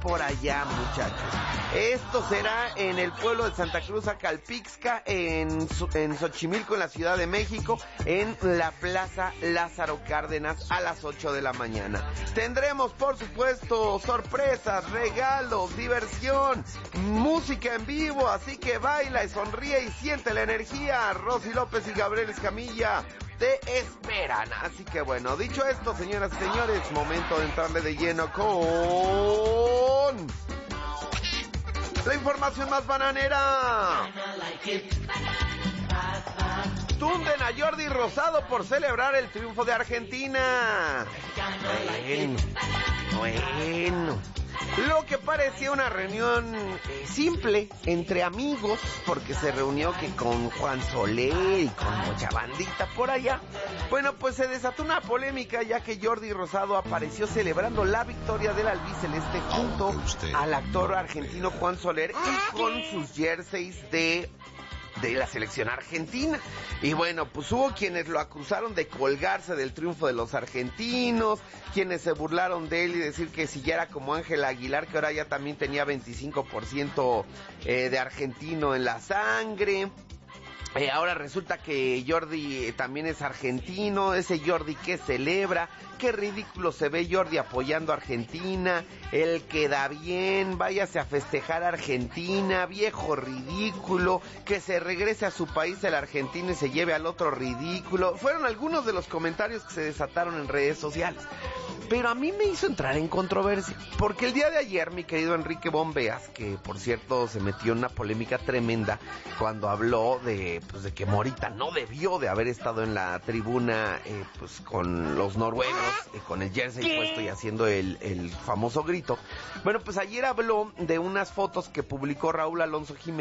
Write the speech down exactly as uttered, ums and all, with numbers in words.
por allá, muchachos. Esto será en el pueblo de Santa Cruz, Acalpixca, en, en Xochimilco, en la Ciudad de México, en la Plaza Lázaro Cárdenas, a las ocho de la mañana. Tendremos, por supuesto, sorpresas, regalos, diversión, música en vivo, así que baila y sonríe y siente la energía. Rosy López y Gabriel Escamilla te esperan. Así que bueno, dicho esto, señoras y señores, momento de entrarle de lleno con la información más bananera. Tunden a Jordi Rosado por celebrar el triunfo de Argentina. Bueno, bueno. Lo que parecía una reunión eh, simple entre amigos, porque se reunió que con Juan Soler y con mucha bandita por allá. Bueno, pues se desató una polémica, ya que Jordi Rosado apareció celebrando la victoria del albiceleste junto al actor argentino Juan Soler y con sus jerseys de... de la selección argentina. Y bueno, pues hubo quienes lo acusaron de colgarse del triunfo de los argentinos, quienes se burlaron de él y decir que si ya era como Ángel Aguilar, que ahora ya también tenía veinticinco por ciento eh, de argentino en la sangre. Eh, ahora resulta que Jordi eh, también es argentino, ese Jordi que celebra, qué ridículo se ve Jordi apoyando a Argentina, él queda bien, váyase a festejar a Argentina, viejo ridículo, que se regrese a su país el argentino y se lleve al otro ridículo. Fueron algunos de los comentarios que se desataron en redes sociales. Pero a mí me hizo entrar en controversia, porque el día de ayer mi querido Enrique Bombeas, que por cierto se metió en una polémica tremenda cuando habló de, pues, de que Morita no debió de haber estado en la tribuna eh, pues con los noruegos, eh, con el jersey ¿Qué? puesto y haciendo el, el famoso grito. Bueno, pues ayer habló de unas fotos que publicó Raúl Alonso Jiménez